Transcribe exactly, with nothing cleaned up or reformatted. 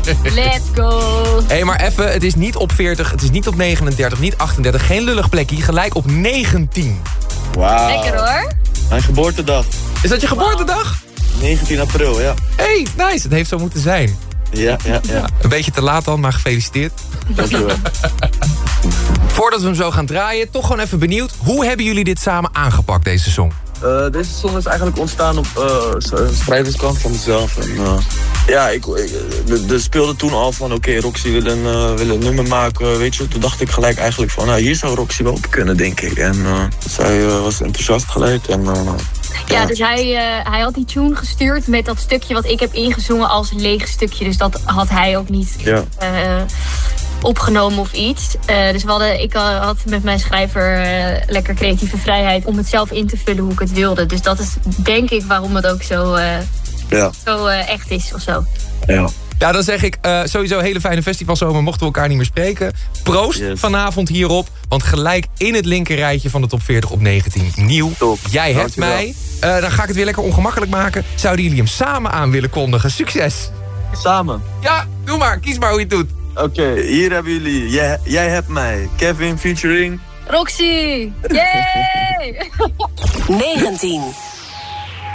Let's go. Hé, hey, maar even, het is niet op veertig, het is niet op negenendertig, niet achtendertig. Geen lullig plekje, gelijk op negentien. Wauw. Lekker hoor. Mijn geboortedag. Is dat je geboortedag? negentien april, ja. Hé, hey, nice. Het heeft zo moeten zijn. Ja, ja, ja. Een beetje te laat dan, maar gefeliciteerd. Dankjewel. Voordat we hem zo gaan draaien, toch gewoon even benieuwd. Hoe hebben jullie dit samen aangepakt, deze song? Uh, deze song is eigenlijk ontstaan op uh, een schrijverskant van mezelf. En, uh, ja, ik, ik de, de speelde toen al van, oké, okay, Roxy wil een, uh, wil een nummer maken, weet je. Toen dacht ik gelijk eigenlijk van, nou, hier zou Roxy wel op kunnen, denk ik. En uh, zij uh, was enthousiast gelijk. En, uh, ja, ja, dus hij, uh, hij had die tune gestuurd met dat stukje wat ik heb ingezongen als leeg stukje. Dus dat had hij ook niet... Ja. Uh, opgenomen of iets. Uh, dus we hadden, ik uh, had met mijn schrijver uh, lekker creatieve vrijheid om het zelf in te vullen hoe ik het wilde. Dus dat is denk ik waarom het ook zo, uh, ja. zo uh, echt is of zo. Ja. Ja, dan zeg ik uh, sowieso een hele fijne festivalzomer. Mochten we elkaar niet meer spreken. Proost yes. vanavond hierop. Want gelijk in het linkerrijtje van de top veertig op negentien. Nieuw. Top. Jij hebt mij. Uh, dan ga ik het weer lekker ongemakkelijk maken. Zouden jullie hem samen aan willen kondigen? Succes. Samen? Ja, doe maar. Kies maar hoe je het doet. Oké, okay, hier hebben jullie. Jij, jij hebt mij. Kevin featuring... Roxy! Yay! negentien.